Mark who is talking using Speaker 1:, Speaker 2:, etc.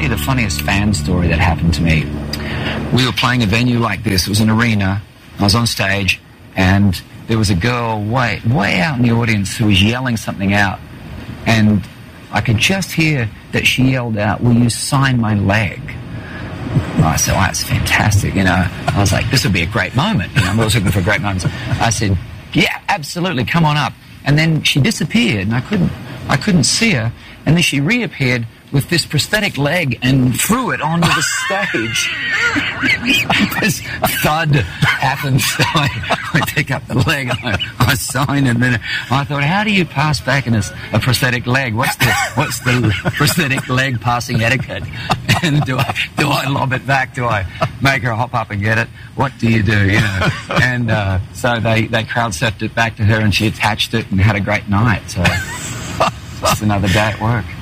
Speaker 1: you the funniest fan story that happened to me. We were playing a venue like this. It was an arena. I was on stage, and there was a girl way out in the audience who was yelling something out. And I could just hear that she yelled out, "Will you sign my leg?" I said, "Oh, that's fantastic." I was like, this would be a great moment. I'm always looking for great moments. I said, "Yeah, absolutely, come on up." And then she disappeared, and I couldn't see her. And then she reappeared with this prosthetic leg and threw it onto the stage. This thud happened. So I pick up the leg, I sign, and then I thought, how do you pass back a prosthetic leg? What's the prosthetic leg passing etiquette? And do I lob it back? Do I make her hop up and get it? What do you do? And so they crowd surfed it back to her, and she attached it and had a great night. So just another day at work.